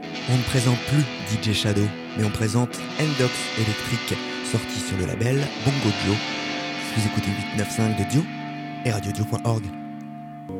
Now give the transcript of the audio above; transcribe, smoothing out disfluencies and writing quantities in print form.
On ne présente plus DJ Shadow, mais on présente Endox Electric, sorti sur le label Bongo Joe. Vous écoutez 895 de Dio et radiodio.org.